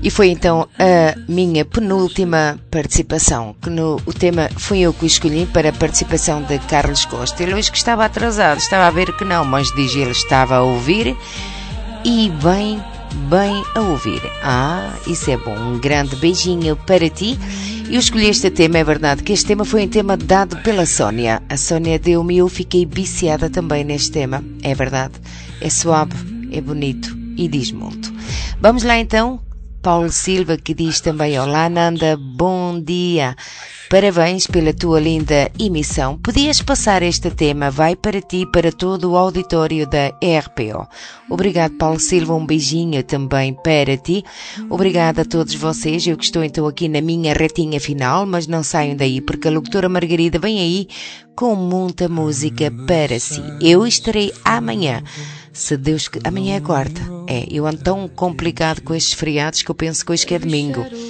E foi então a minha penúltima participação, o tema fui eu que o escolhi para a participação de Carlos Costa. Ele hoje que estava atrasado, estava a ver que não, mas diz ele estava a ouvir e bem a ouvir. Isso é bom, um grande beijinho para ti. Eu escolhi este tema, é verdade que este tema foi um tema dado pela Sónia. A Sónia deu-me e eu fiquei viciada também neste tema, é verdade. É suave, é bonito e diz muito. Vamos lá então. Paulo Silva que diz também: olá Nanda, bom dia, parabéns pela tua linda emissão, podias passar este tema, vai para ti e para todo o auditório da RPO. Obrigado Paulo Silva, um beijinho também para ti, obrigado a todos vocês, eu que estou então aqui na minha retinha final, mas não saiam daí porque a locutora Margarida vem aí com muita música para si. Eu estarei amanhã, se Deus... Amanhã é quarta. Eu ando tão complicado com estes feriados que eu penso que hoje que é domingo.